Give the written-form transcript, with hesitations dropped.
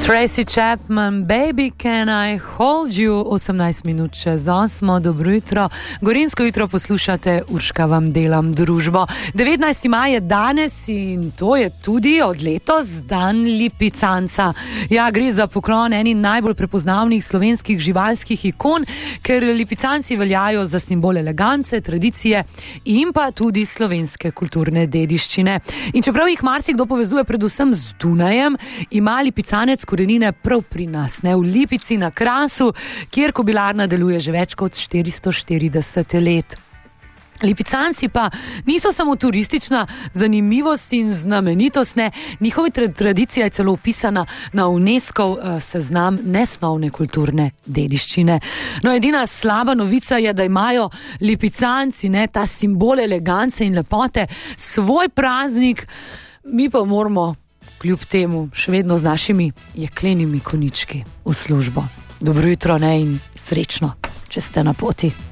Tracy Chapman, Baby Can I Hold You, 18 minut čez 8, dobro jutro. Gorenjsko jutro poslušate, Urška vam delam družbo. 19. maj je danes in to je tudi od letos dan lipicanca. Ja, gre za poklon eni najbolj prepoznavnih slovenskih živalskih ikon, ker lipicanci veljajo za simbol elegance, tradicije in pa tudi slovenske kulturne dediščine. In čeprav jih marsikdo povezuje predvsem z Dunajem, ima lipicanec korenine prav pri nas, v Lipici na Krasu, kjer kobilarna deluje že več kot 440 let. Lipicanci pa niso samo turistična zanimivost in znamenitost, ne, njihova tradicija je celo upisana na UNESCO seznam nesnovne kulturne dediščine. No, edina slaba novica je, da imajo lipicanci, ta simbol elegance in lepote, svoj praznik, mi pa moramo kljub temu še vedno z našimi jeklenimi konjički v službo. Dobro jutro, in srečno, če ste na poti.